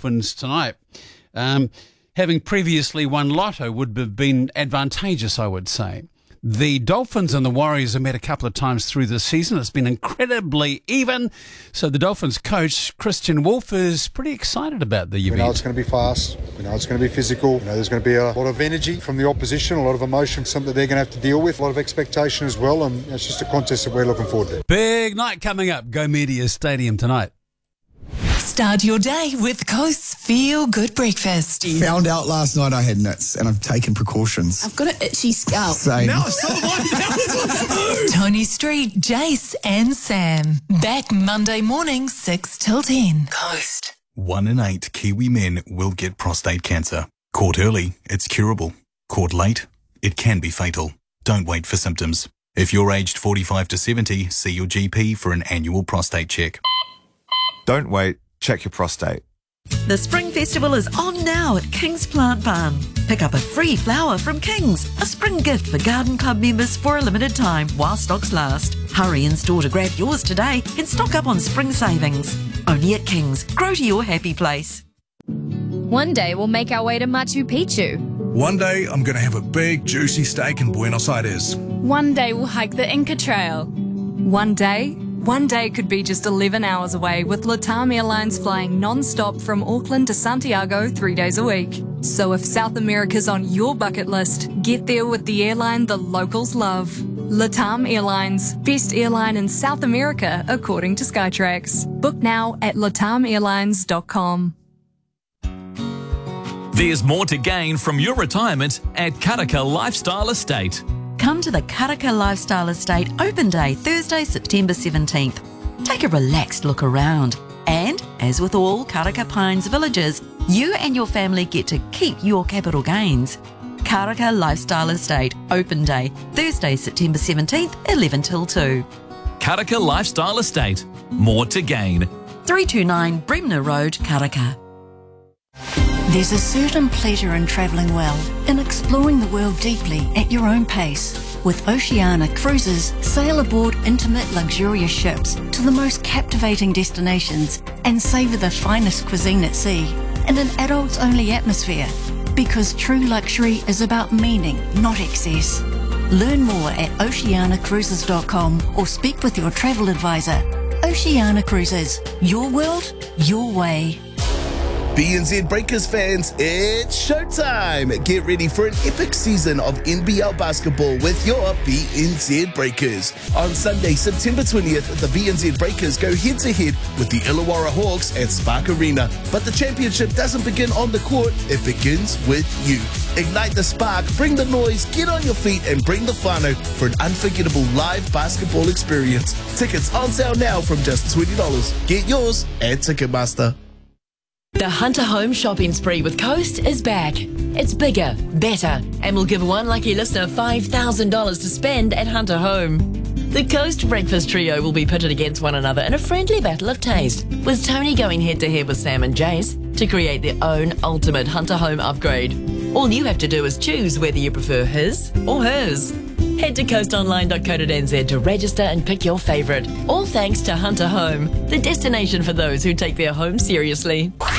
Dolphins tonight. Having previously won Lotto would have been advantageous, I would say. The Dolphins and the Warriors have met a couple of times through this season. It's been incredibly even. So the Dolphins coach, Christian Wolf, is pretty excited about the event. We know it's going to be fast. We know it's going to be physical. We know there's going to be a lot of energy from the opposition, a lot of emotion, something they're going to have to deal with, a lot of expectation as well. And it's just a contest that we're looking forward to. Big night coming up. Go Media Stadium tonight. Start your day with Coast's Feel Good Breakfast. Found out last night I had nits and I've taken precautions. I've got an itchy scalp. Same. No, Tony Street, Jace and Sam. Back Monday morning, 6 till 10. Coast. 1 in 8 Kiwi men will get prostate cancer. Caught early, it's curable. Caught late, it can be fatal. Don't wait for symptoms. If you're aged 45 to 70, see your GP for an annual prostate check. Don't wait. Check your prostate. The Spring Festival is on now at King's Plant Barn. Pick up a free flower from King's, a spring gift for Garden Club members for a limited time while stocks last. Hurry in store to grab yours today and stock up on spring savings. Only at King's. Grow to your happy place. One day we'll make our way to Machu Picchu. One day I'm going to have a big juicy steak in Buenos Aires. One day we'll hike the Inca Trail. One day could be just 11 hours away with LATAM Airlines flying non-stop from Auckland to Santiago 3 days a week. So if South America's on your bucket list, get there with the airline the locals love. LATAM Airlines, best airline in South America according to Skytrax. Book now at latamairlines.com. There's more to gain from your retirement at Karaka Lifestyle Estate. Come to the Karaka Lifestyle Estate Open Day, Thursday, September 17th. Take a relaxed look around. And, as with all Karaka Pines villages, you and your family get to keep your capital gains. Karaka Lifestyle Estate Open Day, Thursday, September 17th, 11 till 2. Karaka Lifestyle Estate. More to gain. 329 Bremner Road, Karaka. There's a certain pleasure in travelling well, in exploring the world deeply at your own pace. With Oceania Cruises, sail aboard intimate, luxurious ships to the most captivating destinations and savour the finest cuisine at sea in an adults-only atmosphere. Because true luxury is about meaning, not excess. Learn more at oceanacruises.com or speak with your travel advisor. Oceania Cruises, your world, your way. BNZ Breakers fans, it's showtime! Get ready for an epic season of NBL basketball with your BNZ Breakers. On Sunday, September 20th, the BNZ Breakers go head-to-head with the Illawarra Hawks at Spark Arena. But the championship doesn't begin on the court, it begins with you. Ignite the spark, bring the noise, get on your feet and bring the whānau for an unforgettable live basketball experience. Tickets on sale now from just $20. Get yours at Ticketmaster. The Hunter Home shopping spree with Coast is back. It's bigger, better, and will give one lucky listener $5,000 to spend at Hunter Home. The Coast Breakfast Trio will be pitted against one another in a friendly battle of taste, with Tony going head-to-head with Sam and Jace to create their own ultimate Hunter Home upgrade. All you have to do is choose whether you prefer his or hers. Head to coastonline.co.nz to register and pick your favourite. All thanks to Hunter Home, the destination for those who take their home seriously.